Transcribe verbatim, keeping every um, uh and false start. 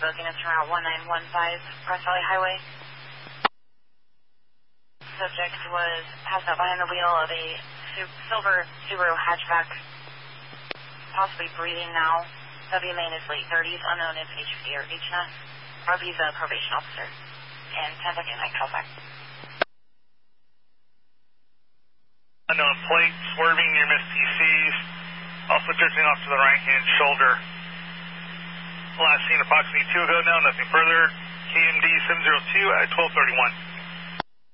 booking us from Route one nine one five, Grass Valley Highway. Subject was passed out behind the wheel of a silver Subaru hatchback, possibly breathing now. W main is late thirties, unknown if H P or H N S. R B's a probation officer. And ten second night call back. Unknown plate, swerving near Miss T C's, also drifting off to the right hand shoulder. Last seen approximately two ago now, nothing further. K M D seven zero two at twelve thirty-one.